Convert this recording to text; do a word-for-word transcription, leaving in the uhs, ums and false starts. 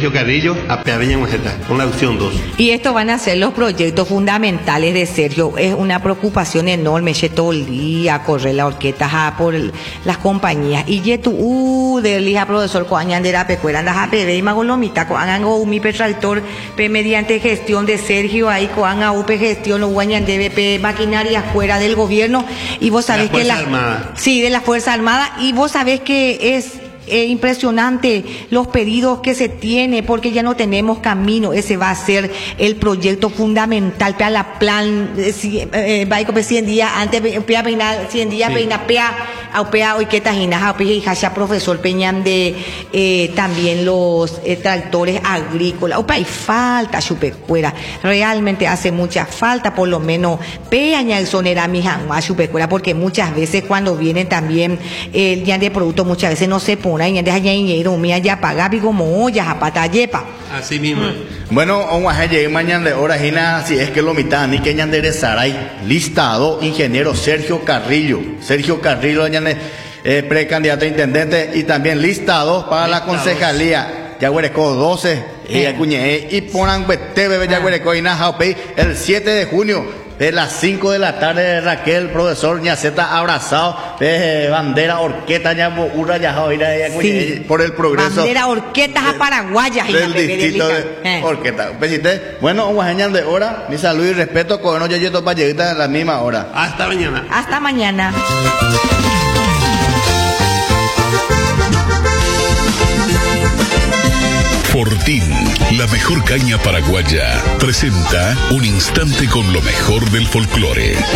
Sergio Carrillo, a Peaveña Mujerta, con la opción dos. Y estos van a ser los proyectos fundamentales de Sergio. Es una preocupación enorme, che, todo el día, correr la orquesta ja, por el, las compañías. Y ye tu, uh, de lija profesor, coañan de la pecuera, andas a pebe y magolomita, coañan o mi petractor, pe mediante gestión de Sergio, ahí coañan a U P gestión, o guañan de B P, maquinaria fuera del gobierno. Y vos sabés que la. Armada. Sí, de la Fuerza Armada. Y vos sabés que es. Eh, impresionante los pedidos que se tiene porque ya no tenemos camino. Ese va a ser el proyecto fundamental para la plan va a cien días antes pea peina cien días peina pea au pea hoy que tajina au pea y profesor peñan de eh, también los eh, tractores agrícolas au pea falta chupecuera, realmente hace mucha falta, por lo menos peaña el sonera mi janua chupecuera, porque muchas veces cuando vienen también el eh, ya de producto muchas veces no se pone y deja ya dinero mía ya paga como ya zapata yepa. Así mismo. Bueno, on llegué mañana de hora jina, si es que lo mitad ni que ñan de Saray, listado ingeniero Sergio Carrillo, Sergio Carrillo ñan eh, precandidato a intendente y también listado para la concejalía. Ya huereco doce y acuñe y ponan bete bebé ya huereco y na el siete de junio. De las cinco de la tarde, Raquel, profesor Ñaceta, abrazado, de bandera, orqueta, ya urra, ya sí. por el progreso. Bandera, orquetas a paraguayas. Del distrito de eh. orqueta. Pesite, bueno, un guajeñan de hora, mi salud y respeto, con no yo para llegar a la misma hora. Hasta mañana. Hasta mañana. Fortín, la mejor caña paraguaya, presenta un instante con lo mejor del folclore.